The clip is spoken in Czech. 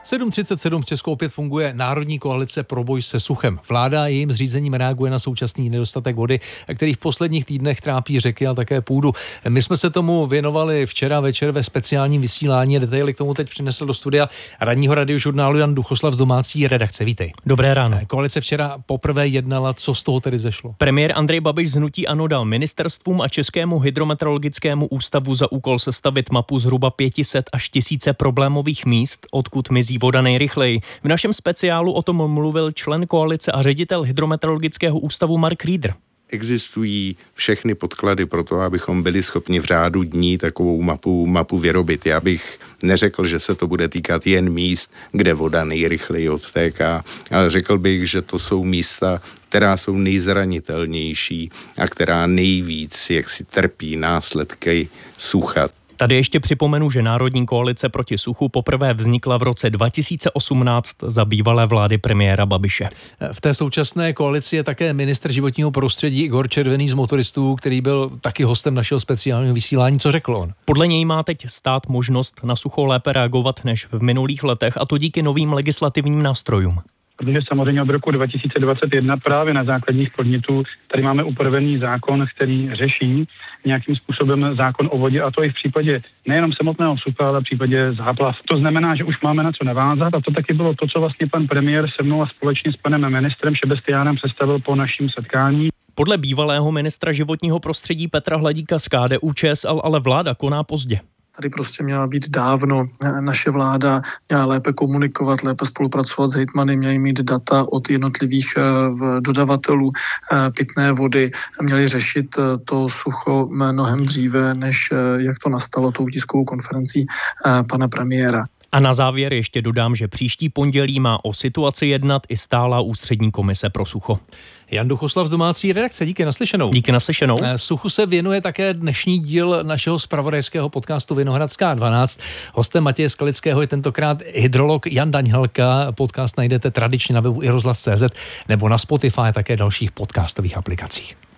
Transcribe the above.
7:37 v Česku opět funguje Národní koalice pro boj se suchem. Vláda jejím zřízením reaguje na současný nedostatek vody, který v posledních týdnech trápí řeky a také půdu. My jsme se tomu věnovali včera večer ve speciálním vysílání. Detaily k tomu teď přinesl do studia ranního radiožurnálu Jan Duchoslav z domácí redakce. Vítej. Dobré ráno. Koalice včera poprvé jednala, co z toho tedy zešlo? Premiér Andrej Babiš z hnutí ANO dal ministerstvům a Českému hydrometeorologickému ústavu za úkol sestavit mapu zhruba 500 až 1000 problémových míst, odkud mizí voda nejrychleji. V našem speciálu o tom mluvil člen koalice a ředitel hydrometeorologického ústavu Mark Rieder. Existují všechny podklady pro to, abychom byli schopni v řádu dní takovou mapu vyrobit. Já bych neřekl, že se to bude týkat jen míst, kde voda nejrychleji odtéká, ale řekl bych, že to jsou místa, která jsou nejzranitelnější a která nejvíc jaksi trpí následky sucha. Tady ještě připomenu, že Národní koalice proti suchu poprvé vznikla v roce 2018 za bývalé vlády premiéra Babiše. V té současné koalici je také ministr životního prostředí Igor Červený z Motoristů, který byl taky hostem našeho speciálního vysílání. Co řekl on? Podle něj má teď stát možnost na sucho lépe reagovat než v minulých letech, a to díky novým legislativním nástrojům. Protože samozřejmě od roku 2021 právě na základních podnětů tady máme upravený zákon, který řeší nějakým způsobem zákon o vodě, a to i v případě nejenom samotného sucha, ale v případě záplav. To znamená, že už máme na co navázat, a to taky bylo to, co vlastně pan premiér se mnou a společně s panem ministrem Šebestiánem představil po naším setkání. Podle bývalého ministra životního prostředí Petra Hladíka z KDU-ČSL ale vláda koná pozdě. Tady prostě měla být dávno. Naše vláda měla lépe komunikovat, lépe spolupracovat s hejtmany, měli mít data od jednotlivých dodavatelů pitné vody, měli řešit to sucho mnohem dříve, než jak to nastalo tou tiskovou konferencí pana premiéra. A na závěr ještě dodám, že příští pondělí má o situaci jednat i stálá ústřední komise pro sucho. Jan Duchoslav z domácí redakce, díky naslyšenou. Díky naslyšenou. Suchu se věnuje také dnešní díl našeho zpravodajského podcastu Vinohradská 12. Hostem Matěje Skalického je tentokrát hydrolog Jan Daňhalka. Podcast najdete tradičně na webu iRozhlas.cz nebo na Spotify a také dalších podcastových aplikacích.